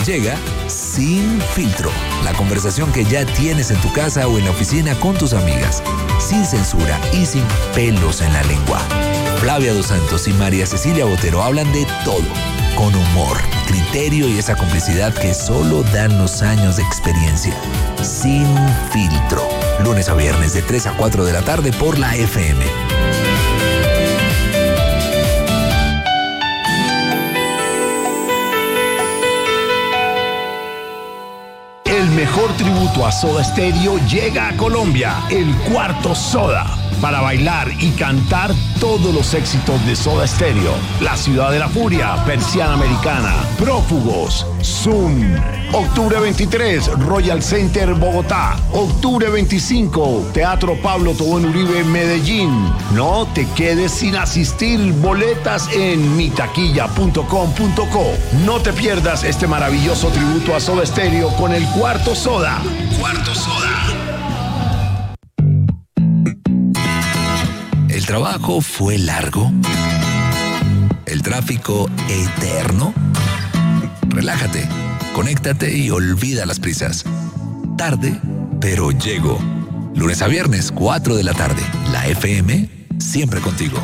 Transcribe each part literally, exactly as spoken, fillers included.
Llega Sin Filtro, la conversación que ya tienes en tu casa o en la oficina con tus amigas, sin censura y sin pelos en la lengua. Flavia Dos Santos y María Cecilia Botero hablan de todo, con humor, criterio y esa complicidad que solo dan los años de experiencia. Sin Filtro, lunes a viernes de tres a cuatro de la tarde por la F M. El mejor tributo a Soda Stereo llega a Colombia, el Cuarto Soda, para bailar y cantar todos los éxitos de Soda Stereo: La Ciudad de la Furia, Persiana Americana, Prófugos, Zoom. Octubre veintitrés, Royal Center, Bogotá. Octubre veinticinco, Teatro Pablo Tobón Uribe, Medellín. No te quedes sin asistir. Boletas en mi taquilla punto com punto co. No te pierdas este maravilloso tributo a Soda Stereo con el Cuarto Soda. Cuarto Soda. ¿El trabajo fue largo? ¿El tráfico eterno? Relájate, conéctate y olvida las prisas. Tarde, pero llego. Lunes a viernes, cuatro de la tarde. La F M, siempre contigo.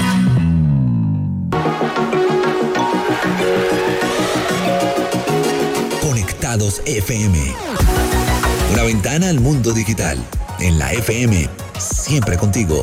Conectados F M. Una ventana al mundo digital. En la F M, siempre contigo.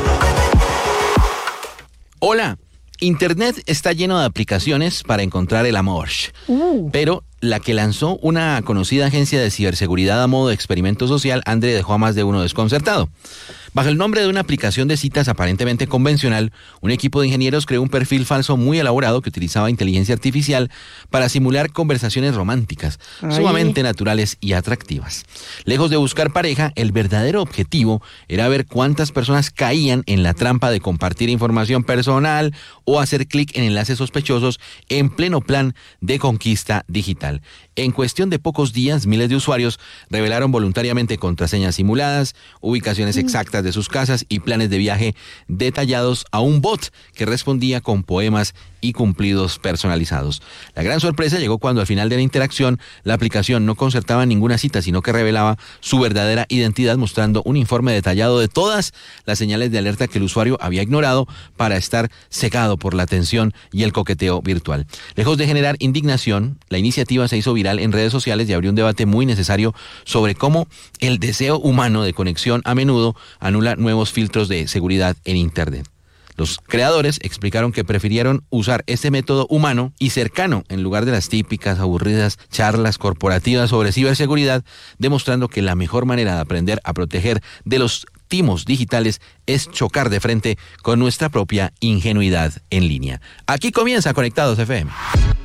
Hola, Internet está lleno de aplicaciones para encontrar el amor, uh. pero la que lanzó una conocida agencia de ciberseguridad a modo de experimento social, André, dejó a más de uno desconcertado. Bajo el nombre de una aplicación de citas aparentemente convencional, un equipo de ingenieros creó un perfil falso muy elaborado que utilizaba inteligencia artificial para simular conversaciones románticas, Ay. sumamente naturales y atractivas. Lejos de buscar pareja, el verdadero objetivo era ver cuántas personas caían en la trampa de compartir información personal o hacer clic en enlaces sospechosos en pleno plan de conquista digital. En cuestión de pocos días, miles de usuarios revelaron voluntariamente contraseñas simuladas, ubicaciones exactas de sus casas y planes de viaje detallados a un bot que respondía con poemas y cumplidos personalizados. La gran sorpresa llegó cuando al final de la interacción la aplicación no concertaba ninguna cita, sino que revelaba su verdadera identidad, mostrando un informe detallado de todas las señales de alerta que el usuario había ignorado para estar cegado por la atención y el coqueteo virtual. Lejos de generar indignación, la iniciativa se hizo viral en redes sociales y abrió un debate muy necesario sobre cómo el deseo humano de conexión a menudo anula nuevos filtros de seguridad en Internet. Los creadores explicaron que prefirieron usar este método humano y cercano en lugar de las típicas aburridas charlas corporativas sobre ciberseguridad, demostrando que la mejor manera de aprender a proteger de los timos digitales es chocar de frente con nuestra propia ingenuidad en línea. Aquí comienza Conectados F M.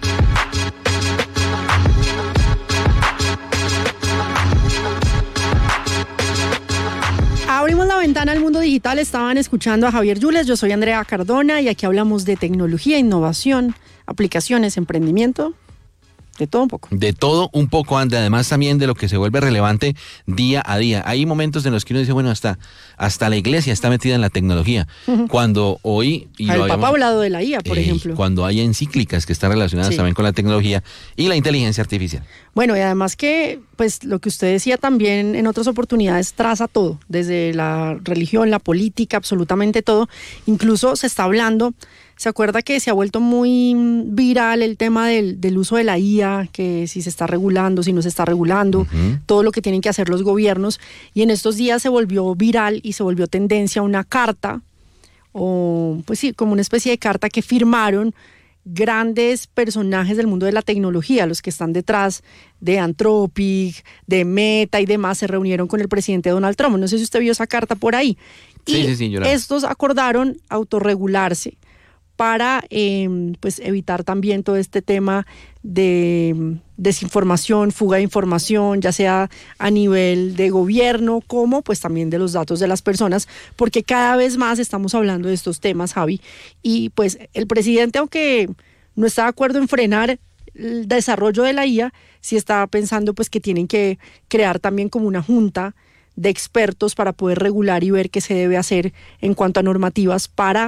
Abrimos la ventana al mundo digital. Estaban escuchando a Javier Yules, yo soy Andrea Cardona y aquí hablamos de tecnología, innovación, aplicaciones, emprendimiento, de todo un poco. De todo un poco, Andrea, además también de lo que se vuelve relevante día a día. Hay momentos en los que uno dice, bueno, hasta, hasta la iglesia está metida en la tecnología. Uh-huh. Cuando hoy... Y el Papa ha hablado de la I A, por eh, ejemplo. Cuando hay encíclicas que están relacionadas sí. también con la tecnología y la inteligencia artificial. Bueno, y además que, pues, lo que usted decía también en otras oportunidades traza todo, desde la religión, la política, absolutamente todo. Incluso se está hablando... ¿Se acuerda que se ha vuelto muy viral el tema del, del uso de la I A, que si se está regulando, si no se está regulando, uh-huh. todo lo que tienen que hacer los gobiernos? Y en estos días se volvió viral y se volvió tendencia una carta, o pues sí, como una especie de carta que firmaron grandes personajes del mundo de la tecnología, los que están detrás de Anthropic, de Meta y demás, se reunieron con el presidente Donald Trump. No sé si usted vio esa carta por ahí. Sí, y sí, sí, yo la... estos acordaron autorregularse para eh, pues evitar también todo este tema de desinformación, fuga de información, ya sea a nivel de gobierno como pues también de los datos de las personas, porque cada vez más estamos hablando de estos temas, Javi, y pues el presidente, aunque no está de acuerdo en frenar el desarrollo de la I A, sí está pensando pues que tienen que crear también como una junta de expertos para poder regular y ver qué se debe hacer en cuanto a normativas para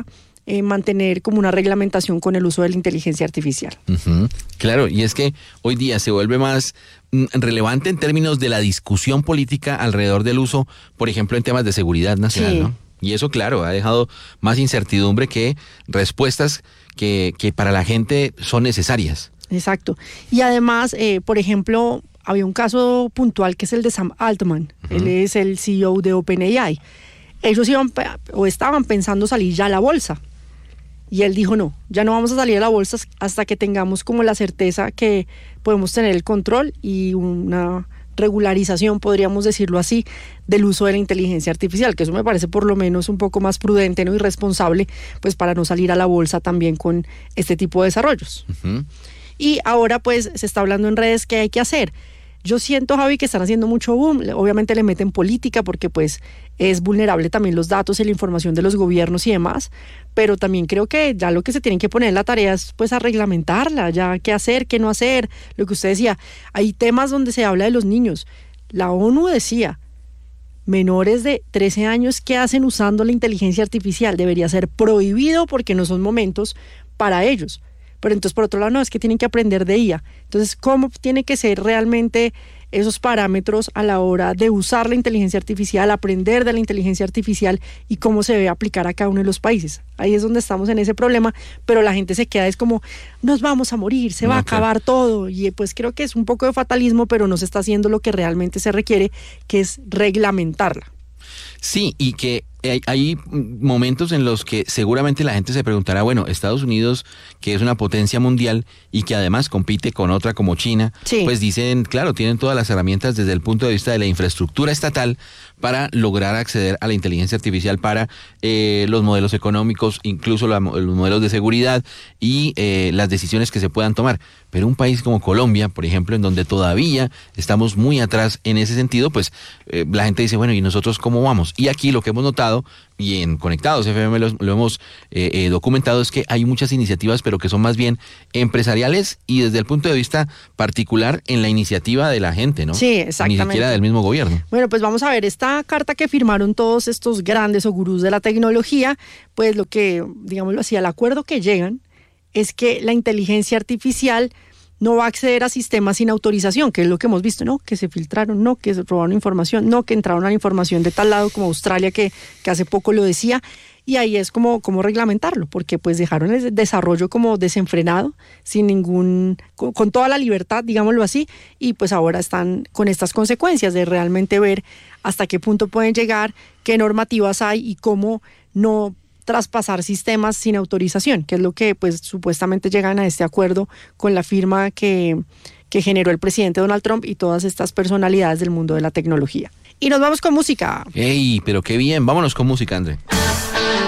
eh, mantener como una reglamentación con el uso de la inteligencia artificial. Uh-huh. Claro, y es que hoy día se vuelve más mm, relevante en términos de la discusión política alrededor del uso, por ejemplo, en temas de seguridad nacional, Sí. ¿no? Y eso, claro, ha dejado más incertidumbre que respuestas que, que para la gente son necesarias. Exacto. Y además, eh, por ejemplo, había un caso puntual que es el de Sam Altman. Uh-huh. Él es el C E O de OpenAI. Ellos iban o estaban pensando salir ya a la bolsa. Y él dijo, no, ya no vamos a salir a la bolsa hasta que tengamos como la certeza que podemos tener el control y una regularización, podríamos decirlo así, del uso de la inteligencia artificial, que eso me parece por lo menos un poco más prudente, ¿no? Y responsable, pues para no salir a la bolsa también con este tipo de desarrollos. Uh-huh. Y ahora pues se está hablando en redes qué hay que hacer. Yo siento, Javi, que están haciendo mucho boom, obviamente le meten política porque pues es vulnerable también los datos y la información de los gobiernos y demás, pero también creo que ya lo que se tienen que poner en la tarea es pues a reglamentarla, ya qué hacer, qué no hacer, lo que usted decía, hay temas donde se habla de los niños. La ONU decía, menores de trece años que hacen usando la inteligencia artificial debería ser prohibido porque no son momentos para ellos. Pero entonces, por otro lado, no, es que tienen que aprender de I A. Entonces, ¿cómo tiene que ser realmente esos parámetros a la hora de usar la inteligencia artificial, aprender de la inteligencia artificial y cómo se debe aplicar a cada uno de los países? Ahí es donde estamos en ese problema, pero la gente se queda, es como, nos vamos a morir, se va a acabar todo. Y pues creo que es un poco de fatalismo, pero no se está haciendo lo que realmente se requiere, que es reglamentarla. Sí, y que hay, hay momentos en los que seguramente la gente se preguntará, bueno, Estados Unidos, que es una potencia mundial y que además compite con otra como China, sí. Pues dicen, claro, tienen todas las herramientas desde el punto de vista de la infraestructura estatal para lograr acceder a la inteligencia artificial para eh, los modelos económicos, incluso la, los modelos de seguridad y eh, las decisiones que se puedan tomar. Pero un país como Colombia, por ejemplo, en donde todavía estamos muy atrás en ese sentido, pues eh, la gente dice, bueno, ¿y nosotros cómo vamos? Y aquí lo que hemos notado, y en Conectados F M lo, lo hemos eh, eh, documentado, es que hay muchas iniciativas, pero que son más bien empresariales y desde el punto de vista particular en la iniciativa de la gente, ¿no? Sí, exactamente. Ni siquiera del mismo gobierno. Bueno, pues vamos a ver, esta carta que firmaron todos estos grandes o gurús de la tecnología, pues lo que, digámoslo así, al acuerdo que llegan es que la inteligencia artificial no va a acceder a sistemas sin autorización, que es lo que hemos visto, no, que se filtraron, no, que se robaron información, no, que entraron a la información de tal lado como Australia, que, que hace poco lo decía, y ahí es como, como reglamentarlo, porque pues dejaron el desarrollo como desenfrenado, sin ningún, con, con toda la libertad, digámoslo así, y pues ahora están con estas consecuencias de realmente ver hasta qué punto pueden llegar, qué normativas hay y cómo no traspasar sistemas sin autorización, que es lo que pues supuestamente llegan a este acuerdo con la firma que, que generó el presidente Donald Trump y todas estas personalidades del mundo de la tecnología. Y nos vamos con música. ¡Ey! Pero qué bien, vámonos con música, André.